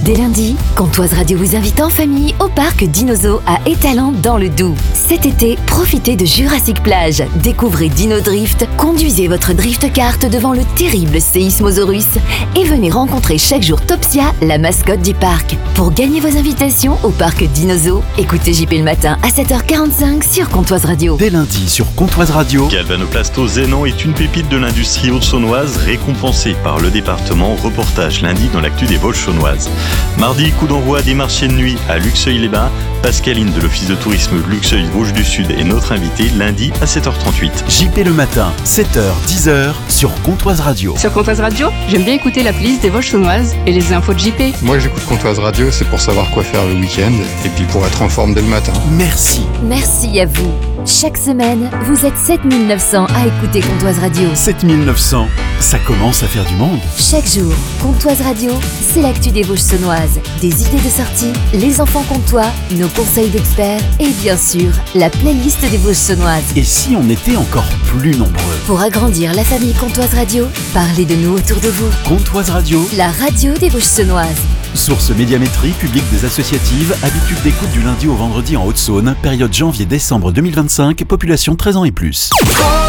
Dès lundi, Comtoise Radio vous invite en famille au parc Dinozo à Étalans dans le Doubs. Cet été, profitez de Jurassic Plage, découvrez Dino Drift, conduisez votre drift kart devant le terrible Séismosaurus et venez rencontrer chaque jour Topsia, la mascotte du parc. Pour gagner vos invitations au parc Dinozo, écoutez JP le matin à 7h45 sur Comtoise Radio. Dès lundi sur Comtoise Radio. Galvanoplasto Zénan est une pépite de l'industrie haute-saônoise récompensée par le département. Reportage lundi dans l'actu des Vosges saônoises. Mardi, coup d'envoi des marchés de nuit à Luxeuil-les-Bains. Pascaline de l'Office de tourisme Luxeuil-Vosges du Sud est notre invitée lundi à 7h38. JP le matin, 7h, 10h sur Comtoise Radio. Sur Comtoise Radio, j'aime bien écouter la playlist des Vosges saônoises et les infos de JP. Moi j'écoute Comtoise Radio, c'est pour savoir quoi faire le week-end et puis pour être en forme dès le matin. Merci. Merci à vous. Chaque semaine, vous êtes 7900 à écouter Comtoise Radio. 7900, ça commence à faire du monde. Chaque jour, Comtoise Radio, c'est l'actu des Vosges saônoises. Des idées de sortie, les enfants comtois, nos conseils d'experts et bien sûr, la playlist des Vosges saônoises. Et si on était encore plus nombreux? Pour agrandir la famille Comtoise Radio, parlez de nous autour de vous. Comtoise Radio, La radio des Vosges saônoises. source médiamétrie, publique des associatives, habitude d'écoute du lundi au vendredi en Haute-Saône, période janvier-décembre 2025, population 13 ans et plus.